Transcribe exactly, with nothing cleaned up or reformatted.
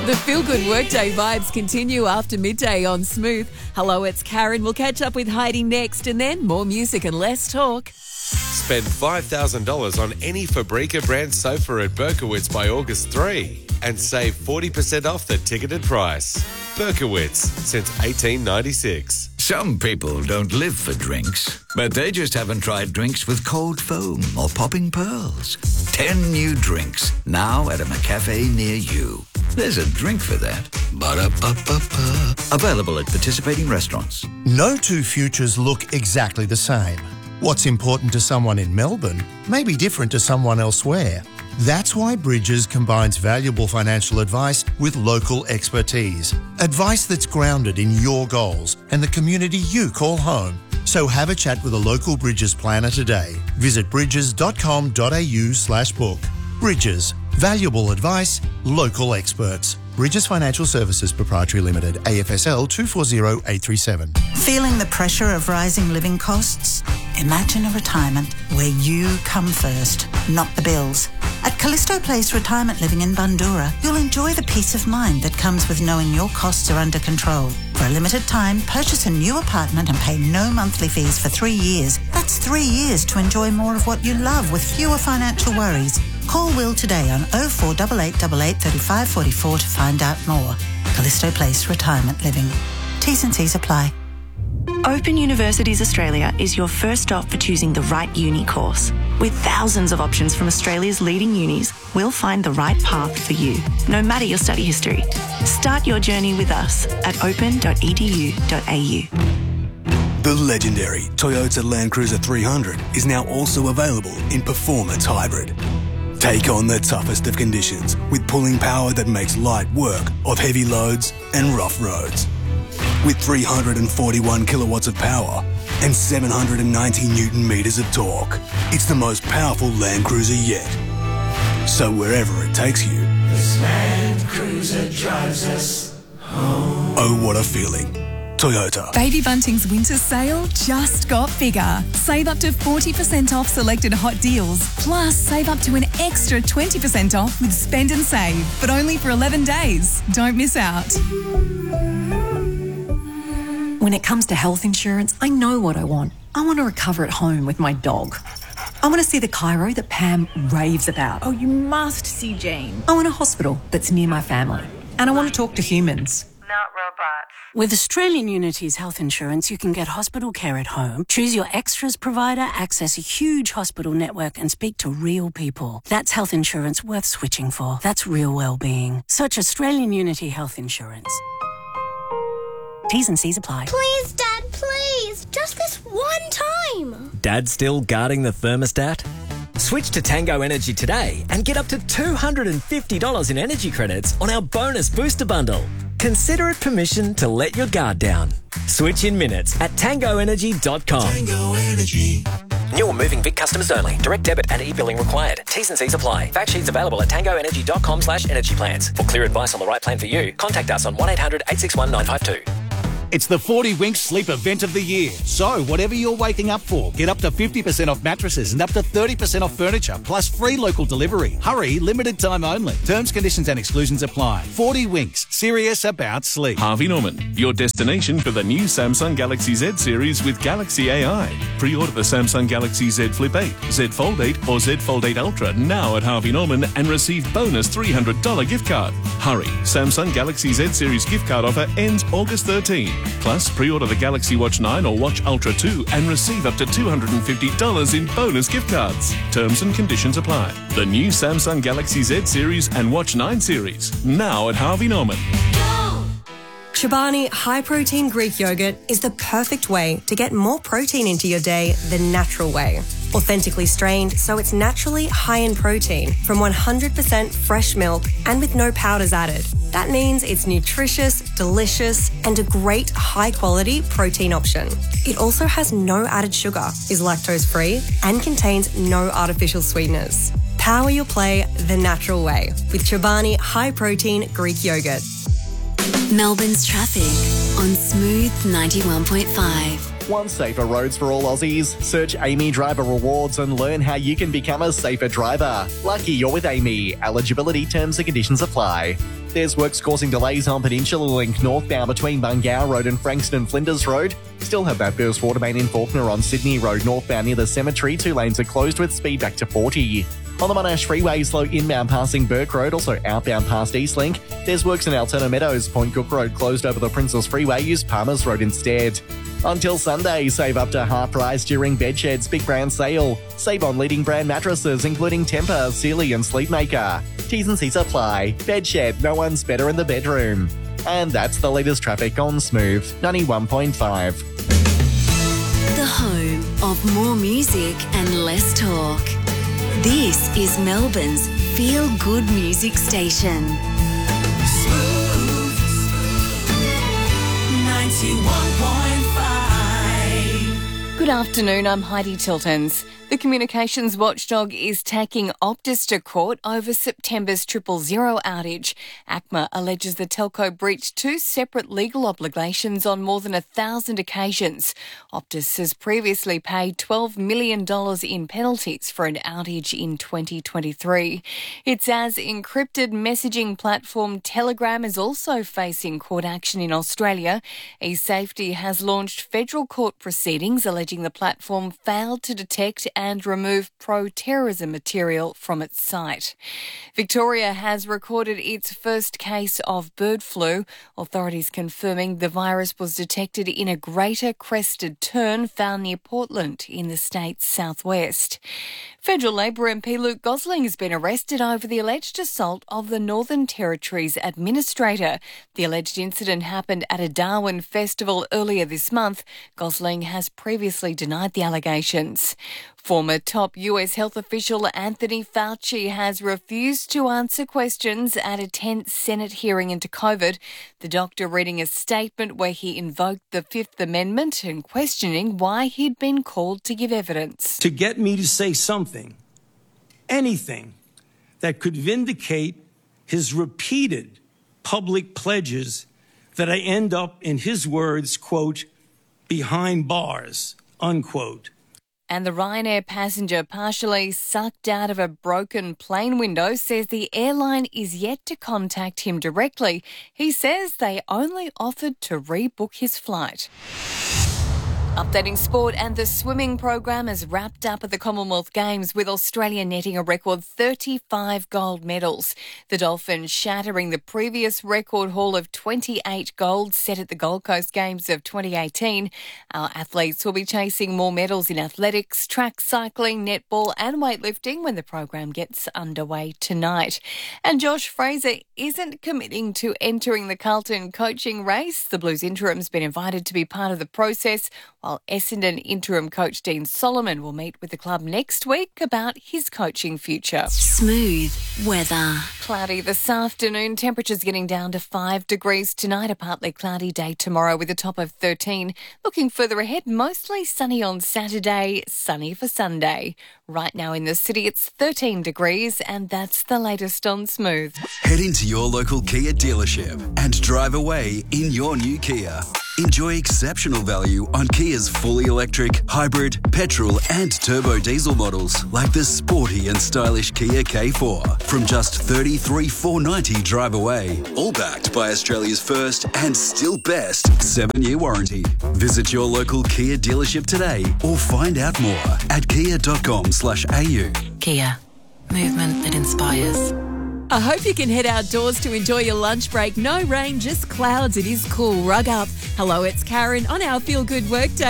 The feel-good workday vibes continue after midday on Smooth. Hello, it's Karen. We'll catch up with Heidi next, and then more music and less talk. Spend five thousand dollars on any Fabrica brand sofa at Berkowitz by August third and save forty percent off the ticketed price. Berkowitz, since eighteen ninety-six. Some people don't live for drinks, but they just haven't tried drinks with cold foam or popping pearls. Ten new drinks, now at a McCafe near you. There's a drink for that. Ba-da-ba-ba-ba. Available at participating restaurants. No two futures look exactly the same. What's important to someone in Melbourne may be different to someone elsewhere. That's why Bridges combines valuable financial advice with local expertise. Advice that's grounded in your goals and the community you call home. So have a chat with a local Bridges planner today. Visit bridges.com.au slash book. Bridges. Valuable advice, local experts. Bridges Financial Services Proprietary Limited, A F S L two four zero eight three seven. Feeling the pressure of rising living costs? Imagine a retirement where you come first, not the bills. At Callisto Place Retirement Living in Bundoora, you'll enjoy the peace of mind that comes with knowing your costs are under control. For a limited time, purchase a new apartment and pay no monthly fees for three years. That's three years to enjoy more of what you love with fewer financial worries. Call Will today on oh four eight eight eight eight, three five four four to find out more. Callisto Place Retirement Living. T's and C's apply. Open Universities Australia is your first stop for choosing the right uni course. With thousands of options from Australia's leading unis, we'll find the right path for you, no matter your study history. Start your journey with us at open dot e d u dot a u. The legendary Toyota Land Cruiser three hundred is now also available in Performance Hybrid. Take on the toughest of conditions with pulling power that makes light work of heavy loads and rough roads. With three hundred forty-one kilowatts of power and seven hundred ninety newton meters of torque, it's the most powerful Land Cruiser yet. So wherever it takes you, this Land Cruiser drives us home. Oh, what a feeling. Toyota. Baby Bunting's winter sale just got bigger. Save up to forty percent off selected hot deals. Plus, save up to an extra twenty percent off with Spend and Save, but only for eleven days. Don't miss out. When it comes to health insurance, I know what I want. I want to recover at home with my dog. I want to see the chiro that Pam raves about. Oh, you must see Jane. I want a hospital that's near my family. And I want to talk to humans. Not robots. With Australian Unity's health insurance, you can get hospital care at home, choose your extras provider, access a huge hospital network and speak to real people. That's health insurance worth switching for. That's real well-being. Search Australian Unity Health Insurance. T's and C's apply. Please, Dad, please. Just this one time. Dad still guarding the thermostat? Switch to Tango Energy today and get up to two hundred fifty dollars in energy credits on our bonus booster bundle. Consider it permission to let your guard down. Switch in minutes at tango energy dot com. Tango Energy. New or moving Vic customers only. Direct debit and e-billing required. T's and C's apply. Fact sheets available at tango energy dot com slash energy plans. For clear advice on the right plan for you, contact us on one eight hundred eight six one nine five two. It's the forty Winks Sleep Event of the Year. So, whatever you're waking up for, get up to fifty percent off mattresses and up to thirty percent off furniture, plus free local delivery. Hurry, limited time only. Terms, conditions and exclusions apply. forty Winks, serious about sleep. Harvey Norman, your destination for the new Samsung Galaxy Z series with Galaxy A I. Pre-order the Samsung Galaxy Z Flip eight, Z Fold eight or Z Fold eight Ultra now at Harvey Norman and receive bonus three hundred dollars gift card. Hurry, Samsung Galaxy Z series gift card offer ends August thirteenth. Plus, pre-order the Galaxy Watch nine or Watch Ultra two and receive up to two hundred fifty dollars in bonus gift cards. Terms and conditions apply. The new Samsung Galaxy Z series and Watch nine series, now at Harvey Norman. Chobani High Protein Greek Yogurt is the perfect way to get more protein into your day the natural way. Authentically strained, so it's naturally high in protein from one hundred percent fresh milk and with no powders added. That means it's nutritious, delicious, and a great high-quality protein option. It also has no added sugar, is lactose-free, and contains no artificial sweeteners. Power your play the natural way with Chobani High Protein Greek Yogurt. Melbourne's traffic on Smooth ninety-one point five. Want safer roads for all Aussies? Search Amy Driver Rewards and learn how you can become a safer driver. Lucky you're with Amy. Eligibility terms and conditions apply. There's works causing delays on Peninsula Link northbound between Bungow Road and Frankston Flinders Road. Still have that burst water main in Faulkner on Sydney Road northbound near the cemetery. Two lanes are closed with speed back to forty. On the Monash Freeway, slow inbound passing Burke Road, also outbound past Eastlink. There's works in Altona Meadows. Point Cook Road closed over the Princess Freeway. Use Palmer's Road instead. Until Sunday, save up to half price during Bedshed's Big Brand Sale. Save on leading brand mattresses including Tempur, Sealy and Sleepmaker. T's and C's apply. Bedshed, no one's better in the bedroom. And that's the latest traffic on Smooth ninety-one point five. The home of more music and less talk. This is Melbourne's feel-good music station. Smooth ninety-one point five. Good afternoon, I'm Heidi Tiltons. The communications watchdog is taking Optus to court over September's triple zero outage. A C M A alleges the telco breached two separate legal obligations on more than a thousand occasions. Optus has previously paid twelve million dollars in penalties for an outage in twenty twenty-three. It's as encrypted messaging platform Telegram is also facing court action in Australia. eSafety has launched federal court proceedings alleging the platform failed to detect and remove pro-terrorism material from its site. Victoria has recorded its first case of bird flu, authorities confirming the virus was detected in a greater crested tern found near Portland in the state's southwest. Federal Labor M P Luke Gosling has been arrested over the alleged assault of the Northern Territory's administrator. The alleged incident happened at a Darwin festival earlier this month. Gosling has previously denied the allegations. Former top U S health official Anthony Fauci has refused to answer questions at a tense Senate hearing into COVID. The doctor reading a statement where he invoked the Fifth Amendment and questioning why he'd been called to give evidence. To get me to say something, anything, that could vindicate his repeated public pledges that I end up, in his words, quote, behind bars, unquote. And the Ryanair passenger partially sucked out of a broken plane window says the airline is yet to contact him directly. He says they only offered to rebook his flight. Updating sport, and the swimming program is wrapped up at the Commonwealth Games with Australia netting a record thirty-five gold medals. The Dolphins shattering the previous record haul of twenty-eight gold set at the Gold Coast Games of twenty eighteen. Our athletes will be chasing more medals in athletics, track cycling, netball and weightlifting when the program gets underway tonight. And Josh Fraser isn't committing to entering the Carlton coaching race. The Blues interim's been invited to be part of the process, while Essendon interim coach Dean Solomon will meet with the club next week about his coaching future. Smooth weather. Cloudy this afternoon. Temperatures getting down to five degrees tonight. A partly cloudy day tomorrow with a top of thirteen. Looking further ahead, mostly sunny on Saturday, sunny for Sunday. Right now in the city, it's thirteen degrees, and that's the latest on Smooth. Head into your local Kia dealership and drive away in your new Kia. Enjoy exceptional value on Kia's fully electric, hybrid, petrol and turbo diesel models like the sporty and stylish Kia K four from just thirty-three thousand four hundred ninety dollars drive away. All backed by Australia's first and still best seven-year warranty. Visit your local Kia dealership today or find out more at kia dot com slash a u. Kia. Movement that inspires. I hope you can head outdoors to enjoy your lunch break. No rain, just clouds. It is cool. Rug up. Hello, it's Karen on our Feel Good Workday.